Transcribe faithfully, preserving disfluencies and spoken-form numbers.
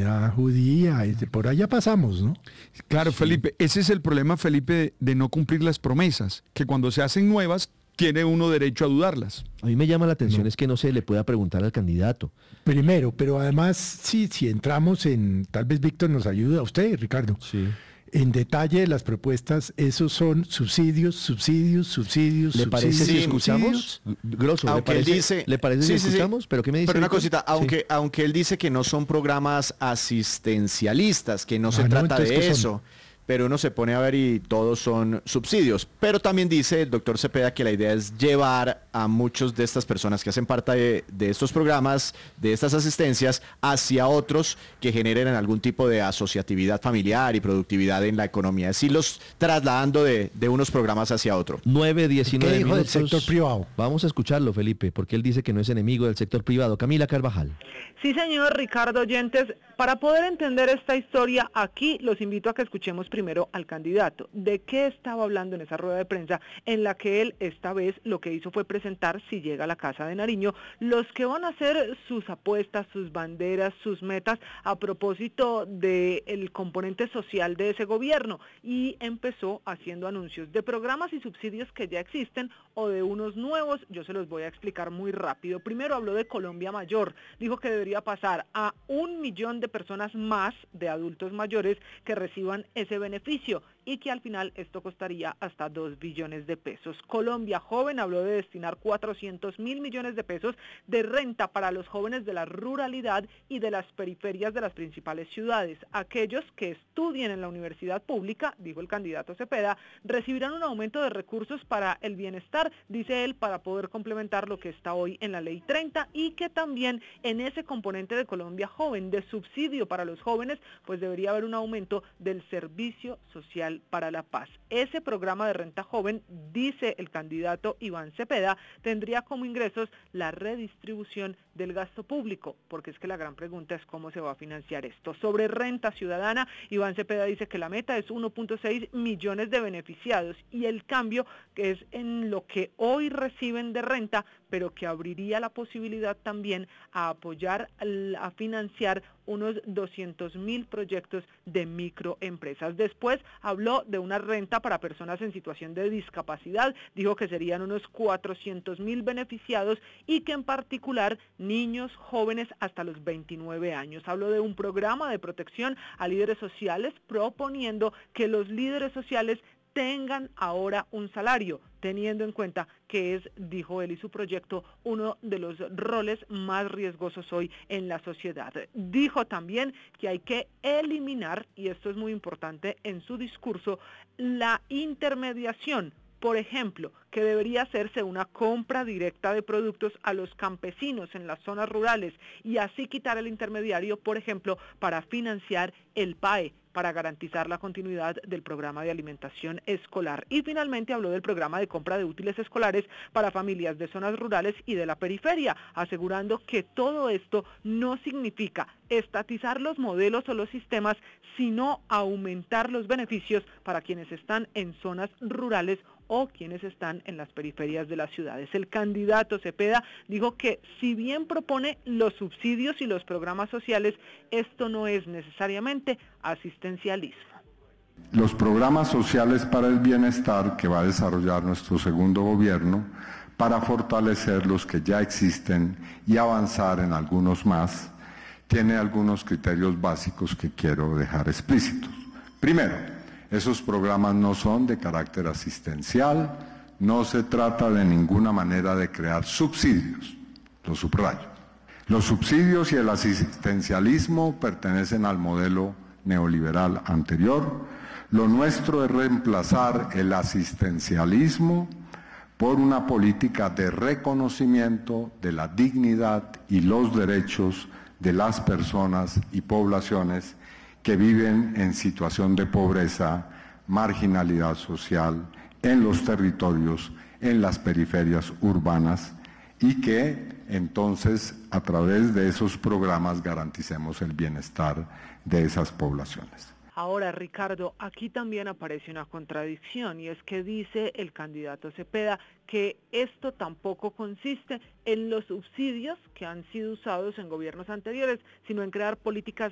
comunidad judía, y de por allá pasamos, ¿no? Claro, sí. Felipe, ese es el problema, Felipe, de, de no cumplir las promesas, que cuando se hacen nuevas, tiene uno derecho a dudarlas. A mí me llama la atención No. es que no se le pueda preguntar al candidato. Primero, pero además, sí, si entramos en, tal vez Víctor nos ayuda, usted, Ricardo, Sí. en detalle de las propuestas, esos son subsidios, subsidios, subsidios, ¿Le parece subsidios, si escuchamos? Grosso, ¿le Aunque él parece, dice- ¿le parece sí, si sí, sí. escuchamos? ¿Pero qué me dice? Pero una Víctor? cosita, Sí. aunque, aunque él dice que no son programas asistencialistas, que no se Ah, no, trata entonces, de ¿qué son? eso, pero uno se pone a ver y todos son subsidios. Pero también dice el doctor Cepeda que la idea es llevar a muchos de estas personas que hacen parte de, de estos programas, de estas asistencias, hacia otros que generen algún tipo de asociatividad familiar y productividad en la economía. Es irlos trasladando de, de unos programas hacia otro. nueve, diecinueve ¿Qué dijo del minutos. sector privado? Vamos a escucharlo, Felipe, porque él dice que no es enemigo del sector privado. Camila Carvajal. Sí, señor Ricardo Oyentes, para poder entender esta historia, aquí los invito a que escuchemos primero al candidato. ¿De qué estaba hablando en esa rueda de prensa en la que él esta vez lo que hizo fue presentar, si llega a la Casa de Nariño, los que van a ser sus apuestas, sus banderas, sus metas a propósito del componente social de ese gobierno? Y empezó haciendo anuncios de programas y subsidios que ya existen o de unos nuevos. Yo se los voy a explicar muy rápido. Primero habló de Colombia Mayor. Dijo que debería pasar a un millón de personas más de adultos mayores que reciban ese beneficio y que al final esto costaría hasta dos billones de pesos. Colombia Joven habló de destinar cuatrocientos mil millones de pesos de renta para los jóvenes de la ruralidad y de las periferias de las principales ciudades. Aquellos que estudien en la universidad pública, dijo el candidato Cepeda, recibirán un aumento de recursos para el bienestar, dice él, para poder complementar lo que está hoy en la ley treinta, y que también en ese componente de Colombia Joven, de subsidio para los jóvenes, pues debería haber un aumento del servicio social para la paz. Ese programa de renta joven, dice el candidato Iván Cepeda, tendría como ingresos la redistribución del gasto público, porque es que la gran pregunta es cómo se va a financiar esto. Sobre renta ciudadana, Iván Cepeda dice que la meta es uno punto seis millones de beneficiados y el cambio que es en lo que hoy reciben de renta, pero que abriría la posibilidad también a apoyar, a financiar unos doscientos mil proyectos de microempresas. Después habló de una renta para personas en situación de discapacidad, dijo que serían unos cuatrocientos mil beneficiados y que en particular niños jóvenes hasta los veintinueve años. Habló de un programa de protección a líderes sociales, proponiendo que los líderes sociales tengan ahora un salario, teniendo en cuenta que es, dijo él y su proyecto, uno de los roles más riesgosos hoy en la sociedad. Dijo también que hay que eliminar, y esto es muy importante en su discurso, la intermediación. Por ejemplo, que debería hacerse una compra directa de productos a los campesinos en las zonas rurales y así quitar el intermediario, por ejemplo, para financiar el P A E, para garantizar la continuidad del programa de alimentación escolar. Y finalmente habló del programa de compra de útiles escolares para familias de zonas rurales y de la periferia, asegurando que todo esto no significa estatizar los modelos o los sistemas, sino aumentar los beneficios para quienes están en zonas rurales o quienes están en las periferias de las ciudades. El candidato Cepeda dijo que si bien propone los subsidios y los programas sociales, esto no es necesariamente asistencialismo. Los programas sociales para el bienestar que va a desarrollar nuestro segundo gobierno para fortalecer los que ya existen y avanzar en algunos más, tiene algunos criterios básicos que quiero dejar explícitos. Primero, esos programas no son de carácter asistencial, no se trata de ninguna manera de crear subsidios, lo subrayo. Los subsidios y el asistencialismo pertenecen al modelo neoliberal anterior. Lo nuestro es reemplazar el asistencialismo por una política de reconocimiento de la dignidad y los derechos de las personas y poblaciones que viven en situación de pobreza, marginalidad social, en los territorios, en las periferias urbanas, y que entonces a través de esos programas garanticemos el bienestar de esas poblaciones. Ahora, Ricardo, aquí también aparece una contradicción, y es que dice el candidato Cepeda que esto tampoco consiste en los subsidios que han sido usados en gobiernos anteriores, sino en crear políticas